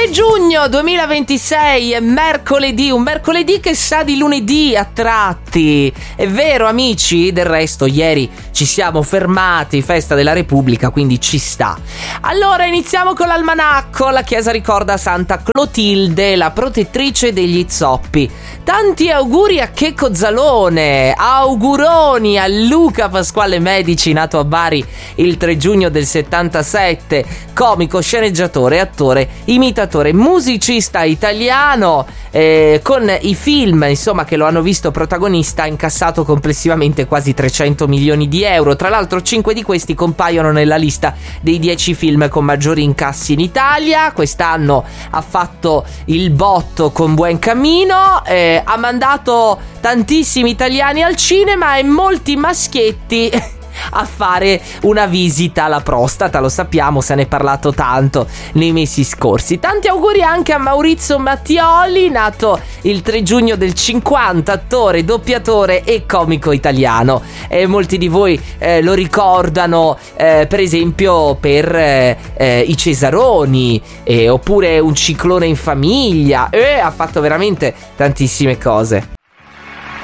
3 giugno 2026 è mercoledì, un mercoledì che sa di lunedì a tratti. È vero, amici? Del resto ieri ci siamo fermati, festa della Repubblica, quindi ci sta. Allora iniziamo con l'almanacco. La chiesa ricorda Santa Clotilde, la protettrice degli zoppi. Tanti auguri a Checco Zalone, auguroni a Luca Pasquale Medici, nato a Bari il 3 giugno del 77, comico, sceneggiatore, attore, imitatore, musicista italiano, con i film insomma che lo hanno visto protagonista ha incassato complessivamente quasi 300 milioni di euro. Tra l'altro 5 di questi compaiono nella lista dei 10 film con maggiori incassi in Italia. Quest'anno ha fatto il botto con Buen Camino, ha mandato tantissimi italiani al cinema e molti maschietti a fare una visita alla prostata, lo sappiamo, se ne è parlato tanto nei mesi scorsi. Tanti auguri anche a Maurizio Mattioli, nato il 3 giugno del 50, attore, doppiatore e comico italiano. Molti di voi lo ricordano per esempio per i Cesaroni, oppure Un ciclone in famiglia, ha fatto veramente tantissime cose.